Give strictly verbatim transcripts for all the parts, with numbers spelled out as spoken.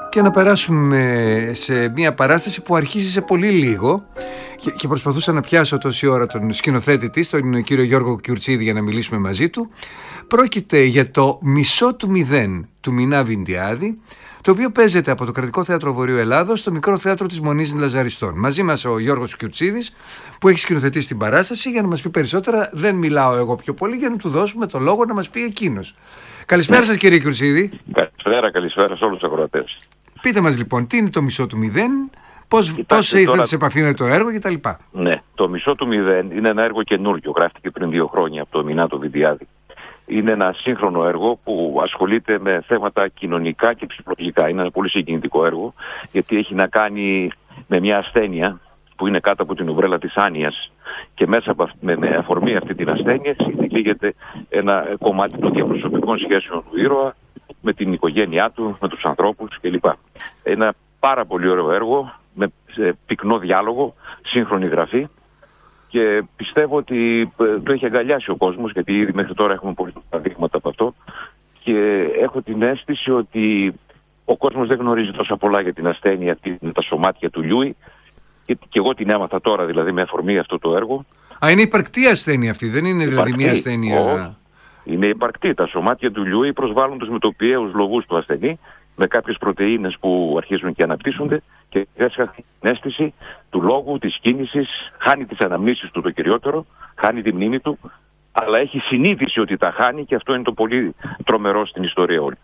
και να περάσουμε σε μια παράσταση που αρχίζει σε πολύ λίγο και, και προσπαθούσα να πιάσω τόση ώρα τον σκηνοθέτη της, τον κύριο Γιώργο Κιουρτσίδη, για να μιλήσουμε μαζί του. Πρόκειται για το Μισό του Μηδέν του Μινά Βιντιάδη, το οποίο παίζεται από το Κρατικό Θέατρο Βορείου Ελλάδος στο Μικρό Θέατρο της Μονής Λαζαριστών. Μαζί μας ο Γιώργος Κιουρτσίδης, που έχει σκηνοθετήσει την παράσταση, για να μας πει περισσότερα. Δεν μιλάω εγώ πιο πολύ, για να του δώσουμε το λόγο να μας πει εκείνος. Καλησπέρα σας, κύριε Κιουρτσίδη. Καλησπέρα, καλησπέρα σε όλους τους ακροατές. Πείτε μας λοιπόν, τι είναι το Μισό του Μηδέν, πώς, πώς ήρθατε τώρα σε επαφή με το έργο κτλ. Ναι, το Μισό του Μηδέν είναι ένα έργο καινούργιο, γράφτηκε πριν δύο χρόνια από το Μινά το Βιντιάδη. Είναι ένα σύγχρονο έργο που ασχολείται με θέματα κοινωνικά και ψυχολογικά. Είναι ένα πολύ συγκινητικό έργο, γιατί έχει να κάνει με μια ασθένεια που είναι κάτω από την ουμπρέλα της άνοιας, και μέσα από, με, με αφορμή αυτή την ασθένεια συνδικήγεται ένα κομμάτι των διαπροσωπικών σχέσεων του ήρωα με την οικογένειά του, με τους ανθρώπους κλπ. Ένα πάρα πολύ ωραίο έργο με πυκνό διάλογο, σύγχρονη γραφή, και πιστεύω ότι το έχει αγκαλιάσει ο κόσμος, γιατί ήδη μέχρι τώρα έχουμε πολλά παραδείγματα από αυτό, και έχω την αίσθηση ότι ο κόσμος δεν γνωρίζει τόσα πολλά για την ασθένεια αυτή, με τα σωμάτια του Λιούι, και, και εγώ την έμαθα τώρα δηλαδή με αφορμή αυτό το έργο. Α, είναι υπαρκτή ασθένεια αυτή, δεν είναι δηλαδή υπαρκτή, μια ασθένεια... Ο, είναι υπαρκτή. Τα σωμάτια του Λιούι προσβάλλουν τους μετοπιαίους λογούς του ασθενή, με κάποιες πρωτεΐνες που αρχίζουν και αναπτύσσονται, και έσχα την αίσθηση του λόγου, της κίνησης, χάνει τις αναμνήσεις του, το κυριότερο, χάνει τη μνήμη του, αλλά έχει συνείδηση ότι τα χάνει, και αυτό είναι το πολύ τρομερό στην ιστορία όλη.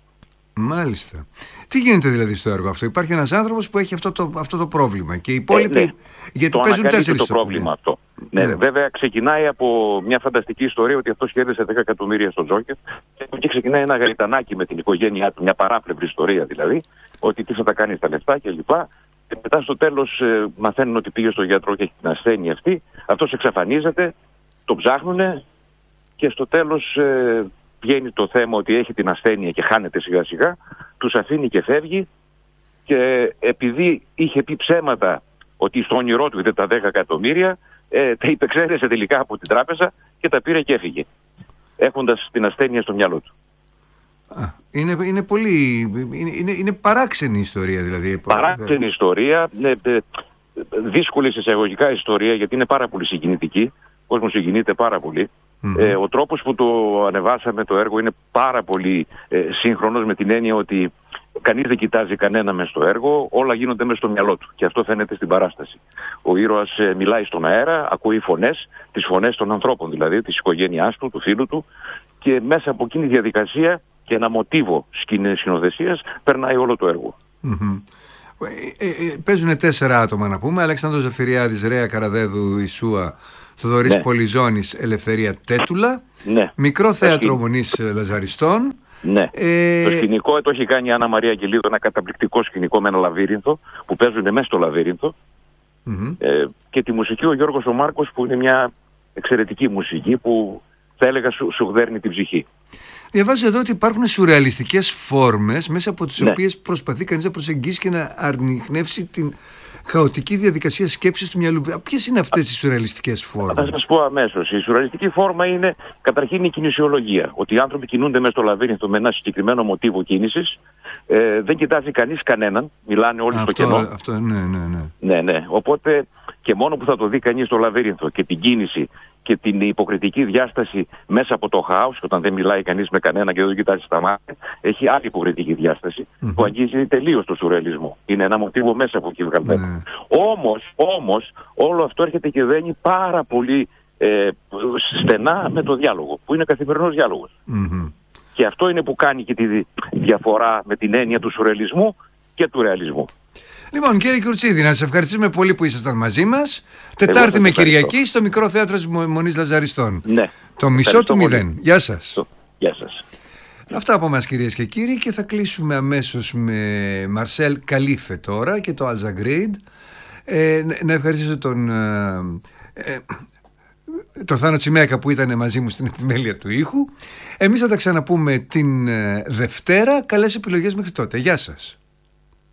Μάλιστα. Τι γίνεται δηλαδή στο έργο αυτό? Υπάρχει ένας άνθρωπος που έχει αυτό το, αυτό το πρόβλημα και οι υπόλοιποι, ε, ναι. γιατί το παίζουν τέσσερις το πρόβλημα αυτό. Ναι, ναι. Βέβαια ξεκινάει από μια φανταστική ιστορία ότι αυτός κέρδισε δέκα εκατομμύρια στο Τζόκερ, και εκεί ξεκινάει ένα γαϊτανάκι με την οικογένειά του, μια παράπλευρη ιστορία δηλαδή, ότι τι θα τα κάνει στα λεφτά κλπ. Και μετά στο τέλος ε, μαθαίνουν ότι πήγε στον γιατρό και έχει την ασθένεια αυτή, αυτός εξαφανίζεται, το ψάχνουνε, και στο τέλος ε, βγαίνει το θέμα ότι έχει την ασθένεια και χάνεται σιγά σιγά, τους αφήνει και φεύγει, και επειδή είχε πει ψέματα ότι στο όνειρό του είδε τα δέκα εκατομμύρια, ε, τα υπεξαίρεσε τελικά από την τράπεζα και τα πήρε και έφυγε, έχοντας την ασθένεια στο μυαλό του. Α, είναι, είναι πολύ... Είναι, είναι, είναι παράξενη ιστορία δηλαδή. Παράξενη ιστορία, ε, ε, δύσκολη εισαγωγικά ιστορία, γιατί είναι πάρα πολύ συγκινητική. Ο κόσμος συγκινείται πάρα πολύ. Mm-hmm. Ε, ο τρόπος που το ανεβάσαμε το έργο είναι πάρα πολύ ε, σύγχρονος, με την έννοια ότι κανείς δεν κοιτάζει κανένα μες στο έργο, όλα γίνονται μες στο μυαλό του, και αυτό φαίνεται στην παράσταση. Ο ήρωας ε, μιλάει στον αέρα, ακούει φωνές, τις φωνές των ανθρώπων δηλαδή, της οικογένειάς του, του φίλου του, και μέσα από εκείνη τη διαδικασία και ένα μοτίβο σκηνοθεσίας περνάει όλο το έργο. Mm-hmm. Ε, ε, παίζουν τέσσερα άτομα να πούμε: Αλέξανδρος Ζαφυριάδης, Ρέα Καραδέδου, Ισούα, Θοδωρής ναι. Πολυζώνης, Ελευθερία Τέτουλα, ναι. Μικρό Θέατρο Μονής Λαζαριστών. Ναι. Ε... Το σκηνικό το έχει κάνει η Άννα Μαρία Αγγελίδου, ένα καταπληκτικό σκηνικό με ένα λαβύρινθο που παίζουν μέσα στο λαβύρινθο. Mm-hmm. Ε, και τη μουσική ο Γιώργος ο Μάρκος, που είναι μια εξαιρετική μουσική που θα έλεγα σου, σου γδέρνει την ψυχή. Διαβάζω εδώ ότι υπάρχουν σουρεαλιστικές φόρμες μέσα από τις ναι. οποίες προσπαθεί κανείς να προσεγγίσει και να αρνιχνεύσει την χαοτική διαδικασία σκέψης του μυαλού. Ποιες είναι αυτές οι σουρεαλιστικές φόρμες? Θα σας πω αμέσως. Η σουρεαλιστική φόρμα είναι καταρχήν η κινησιολογία. Ότι οι άνθρωποι κινούνται μέσα στο λαβύρινθο με ένα συγκεκριμένο μοτίβο κίνησης. Ε, δεν κοιτάζει κανείς κανέναν. Μιλάνε όλοι αυτό, στο κενό. Αυτό, ναι, ναι, ναι. ναι, ναι. Οπότε και μόνο που θα το δει κανείς στο λαβύρινθο και την κίνηση και την υποκριτική διάσταση μέσα από το χάος, όταν δεν μιλάει κανείς με κανένα και δεν κοιτάζει στα μάτια, έχει άλλη υποκριτική διάσταση mm-hmm. που αγγίζει τελείως το σουρεαλισμό. Είναι ένα μοτίβο μέσα από εκεί βγαλμένο. Mm-hmm. Όμως, όμως, όλο αυτό έρχεται και δένει πάρα πολύ ε, στενά με το διάλογο, που είναι καθημερινός διάλογος. Mm-hmm. Και αυτό είναι που κάνει και τη διαφορά με την έννοια του σουρεαλισμού και του ρεαλισμού. Λοιπόν, κύριε Κιουρτσίδη, να σας ευχαριστήσουμε πολύ που ήσασταν μαζί μας. Τετάρτη με Κυριακή στο Μικρό Θέατρο της Μονής Λαζαριστών. Ναι. Το Μισό του Μηδέν. Γεια σας. Γεια σας. Αυτά από μας, κυρίες και κύριοι, και θα κλείσουμε αμέσως με Μαρσέλ Καλίφε τώρα και το Αλζαγκρίντ. Ε, να ευχαριστήσω τον, ε, τον Θάνο Τσιμέκα που ήταν μαζί μου στην επιμέλεια του ήχου. Εμείς θα τα ξαναπούμε την Δευτέρα. Καλές επιλογές μέχρι τότε. Γεια σας.